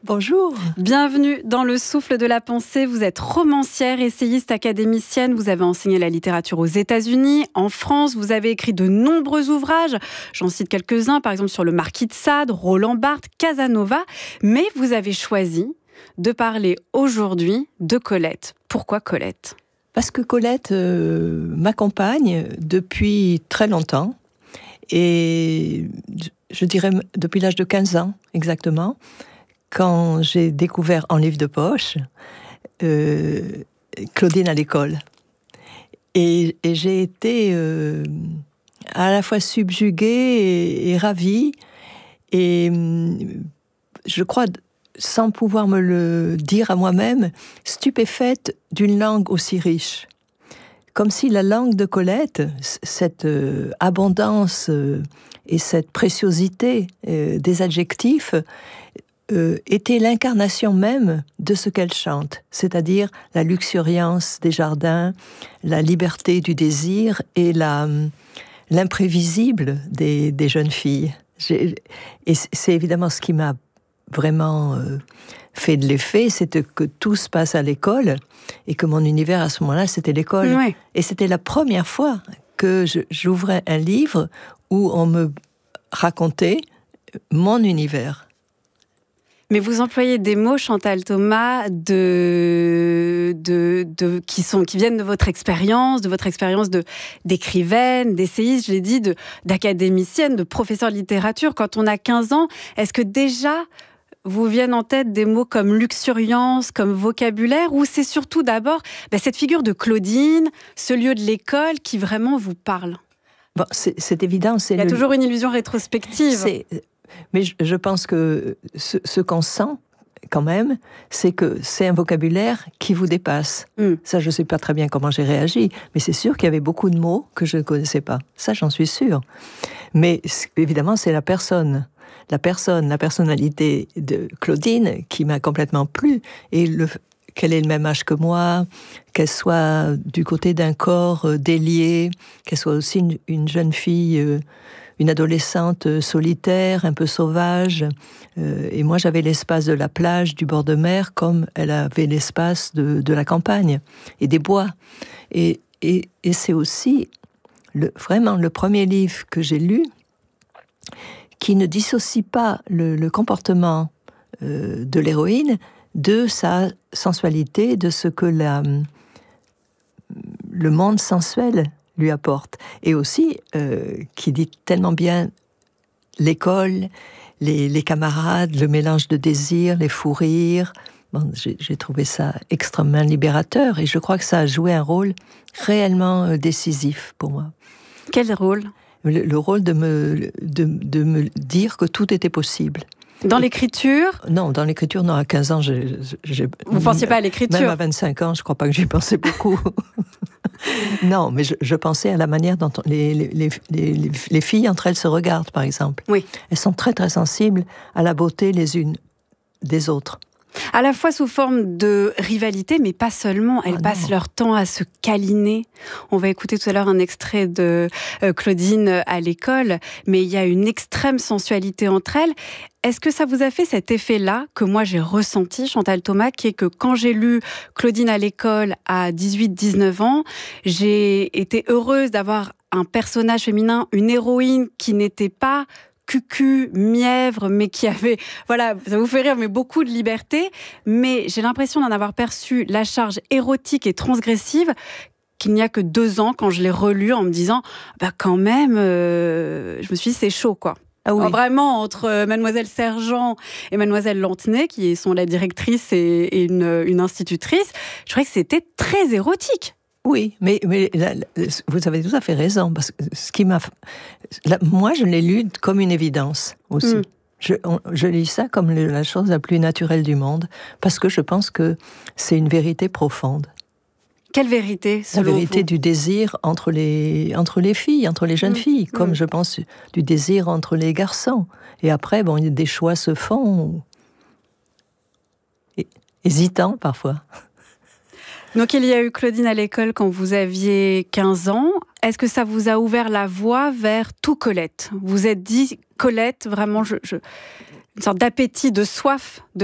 Bonjour. Bienvenue dans Le Souffle de la Pensée. Vous êtes romancière, essayiste, académicienne. Vous avez enseigné la littérature aux États-Unis, en France. Vous avez écrit de nombreux ouvrages. J'en cite quelques-uns, par exemple sur le Marquis de Sade, Roland Barthes, Casanova. Mais vous avez choisi de parler aujourd'hui de Colette. Pourquoi Colette ? Parce que Colette m'accompagne depuis très longtemps. Et je dirais depuis l'âge de 15 ans, exactement, quand j'ai découvert en livre de poche Claudine à l'école. Et j'ai été à la fois subjuguée et ravie. Et je crois, sans pouvoir me le dire à moi-même, stupéfaite d'une langue aussi riche. Comme si la langue de Colette, cette abondance et cette préciosité des adjectifs, était l'incarnation même de ce qu'elle chante, c'est-à-dire la luxuriance des jardins, la liberté du désir et l'imprévisible des jeunes filles. Et c'est évidemment ce qui m'a vraiment fait de l'effet, c'était que tout se passe à l'école et que mon univers à ce moment-là, c'était l'école. Ouais. Et c'était la première fois que j'ouvrais un livre où on me racontait mon univers. Mais vous employez des mots, Chantal Thomas, qui viennent de votre expérience d'écrivaine, d'essayiste, je l'ai dit, d'académicienne, de professeur de littérature. Quand on a 15 ans, est-ce que déjà vous viennent en tête des mots comme luxuriance, comme vocabulaire, ou c'est surtout d'abord cette figure de Claudine, ce lieu de l'école qui vraiment vous parle ? Bon, c'est évident. Il y a toujours une illusion rétrospective. Mais je pense que ce qu'on sent, quand même, c'est que c'est un vocabulaire qui vous dépasse. Ça, je ne sais pas très bien comment j'ai réagi, mais c'est sûr qu'il y avait beaucoup de mots que je ne connaissais pas. Ça, j'en suis sûre. Mais évidemment, c'est la personnalité de Claudine qui m'a complètement plu. Et qu'elle ait le même âge que moi, qu'elle soit du côté d'un corps délié, qu'elle soit aussi une jeune fille, une adolescente solitaire, un peu sauvage. Et moi, j'avais l'espace de la plage, du bord de mer, comme elle avait l'espace de la campagne et des bois. Et c'est aussi vraiment le premier livre que j'ai lu qui ne dissocie pas le comportement de l'héroïne de sa sensualité, de ce que le monde sensuel lui apporte. Et aussi, qui dit tellement bien l'école, les camarades, le mélange de désirs, les fous rires. Bon, j'ai trouvé ça extrêmement libérateur et je crois que ça a joué un rôle réellement décisif pour moi. Quel rôle ? Le rôle de me dire que tout était possible. Dans l'écriture ? Non, dans l'écriture, non. À 15 ans, vous ne pensiez pas à l'écriture ? Même à 25 ans, je ne crois pas que j'y pensais beaucoup. Non, mais je pensais à la manière dont les filles entre elles se regardent, par exemple. Oui. Elles sont très, très sensibles à la beauté les unes des autres. À la fois sous forme de rivalité, mais pas seulement. Elles passent leur temps à se câliner. On va écouter tout à l'heure un extrait de Claudine à l'école, mais il y a une extrême sensualité entre elles. Est-ce que ça vous a fait cet effet-là que moi j'ai ressenti, Chantal Thomas, qui est que quand j'ai lu Claudine à l'école à 18-19 ans, j'ai été heureuse d'avoir un personnage féminin, une héroïne qui n'était pas cucu, mièvre, mais qui avait, voilà, ça vous fait rire, mais beaucoup de liberté. Mais j'ai l'impression d'en avoir perçu la charge érotique et transgressive qu'il n'y a que 2 ans quand je l'ai relu en me disant, quand même, je me suis dit, c'est chaud, quoi. Ah oui. Alors, vraiment, entre Mademoiselle Sergent et Mademoiselle Lantenay, qui sont la directrice et une institutrice, je trouvais que c'était très érotique. Oui, mais là, vous avez tout à fait raison, parce que moi, je l'ai lu comme une évidence aussi. Je lis ça comme la chose la plus naturelle du monde, parce que je pense que c'est une vérité profonde. Quelle vérité, selon vous ? La vérité du désir entre les filles, entre les jeunes filles, comme je pense du désir entre les garçons. Et après, des choix se font, hésitants parfois. Donc il y a eu Claudine à l'école quand vous aviez 15 ans. Est-ce que ça vous a ouvert la voie vers tout Colette ? Vous vous êtes dit, Colette, vraiment, une sorte d'appétit, de soif de